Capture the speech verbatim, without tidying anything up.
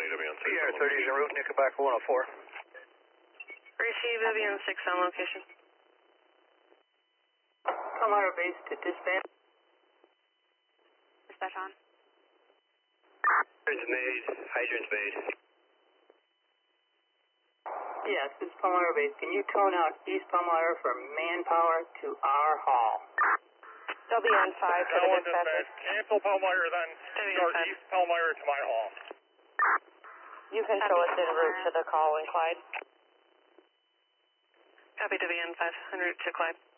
County, W N six. P R thirty is en route, Knickerbocker one oh four. Receive W N six on location. Palmyra base to dispatch. Dispatch on. Hydrants made, hydrants made. Yes, this is Palmyra base. Can you tone out East Palmyra for manpower to our hall? W N five to the dispatcher. Cancel Palmyra, then start East Palmyra to my hall. You can show us en route to the call in Clyde. Copy W N five, en route to Clyde.